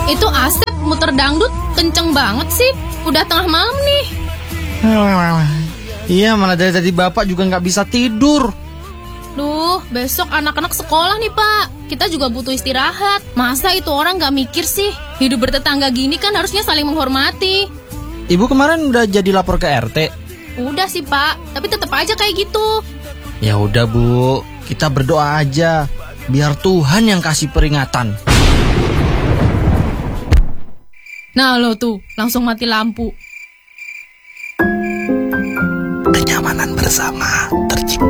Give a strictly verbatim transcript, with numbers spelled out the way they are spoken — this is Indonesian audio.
Itu Asep muter dangdut kenceng banget sih. Udah tengah malam nih. Iya, malah dari tadi bapak juga nggak bisa tidur. Duh, besok anak-anak sekolah nih Pak. Kita juga butuh istirahat. Masa itu orang gak mikir sih? Hidup bertetangga gini kan harusnya saling menghormati. Ibu kemarin udah jadi lapor ke R T? Udah sih Pak, tapi tetap aja kayak gitu. Ya udah Bu, kita berdoa aja biar Tuhan yang kasih peringatan. Nah lo tuh, langsung mati lampu. Kenyamanan bersama tercipta